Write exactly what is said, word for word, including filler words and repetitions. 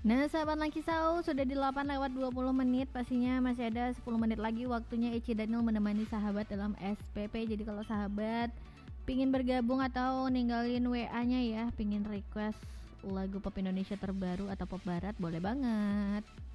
Nah, sahabat Lankisau, sudah di delapan lewat dua puluh menit. Pastinya masih ada sepuluh menit lagi waktunya Eci Daniel menemani sahabat dalam S P P. Jadi kalau sahabat pingin bergabung atau ninggalin W A-nya ya, pingin request lagu pop Indonesia terbaru atau pop barat, boleh banget.